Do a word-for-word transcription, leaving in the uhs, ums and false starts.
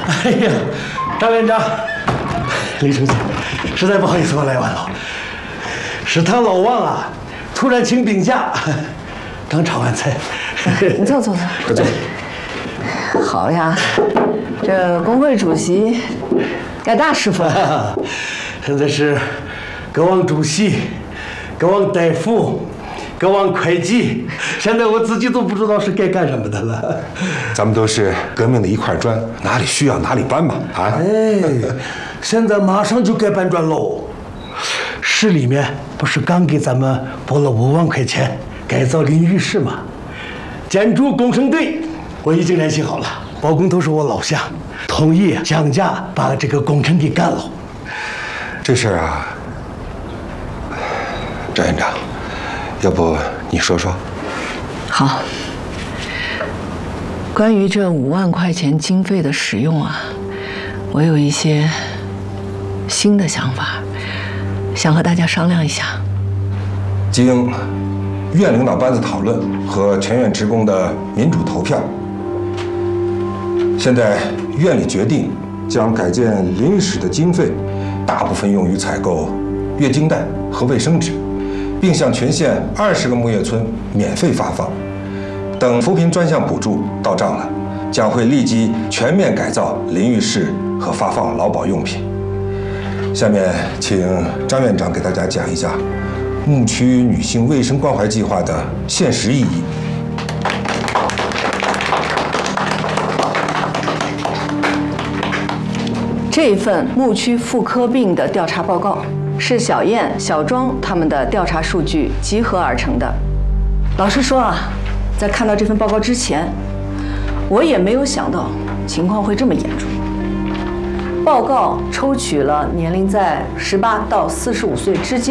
哎呀，张院长，李书记，实在不好意思，我来晚了。食堂老王啊，突然请病假，刚炒完菜。 你坐坐坐， 快坐。 好呀，这工会主席该大师傅了。 现在是各王主席、各王大夫、各王会计，现在我自己都不知道是该干什么的了。 咱们都是革命的一块砖，哪里需要哪里搬吧。啊， 哎，现在马上就该搬砖喽。市里面不是刚给咱们拨了五万块钱改造淋浴室吗？建筑工程队我已经联系好了，包工头是我老乡，同意降价把这个工程给干了。 这事儿啊，张院长，要不你说说？ 好，关于这五万块钱经费的使用啊，我有一些新的想法，想和大家商量一下。 经院领导班子讨论和全院职工的民主投票，现在院里决定将改建淋浴室的经费大部分用于采购月经带和卫生纸，并向全县二十个木业村免费发放。等扶贫专项补助到账了，将会立即全面改造淋浴室和发放劳保用品。下面请张院长给大家讲一下牧区女性卫生关怀计划的现实意义。 这份牧区妇科病的调查报告是小燕、小庄他们的调查数据集合而成的。老实说啊，在看到这份报告之前，我也没有想到情况会这么严重。报告抽取了年龄在十八到四十五岁之间